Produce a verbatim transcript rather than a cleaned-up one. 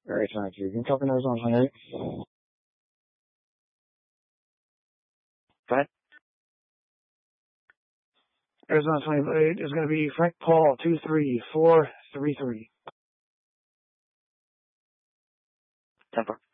Very twenty-two. You can copy Arizona twenty-eight. Go ahead. Arizona twenty-eight is going to be Frank Paul two three four three three. ten four.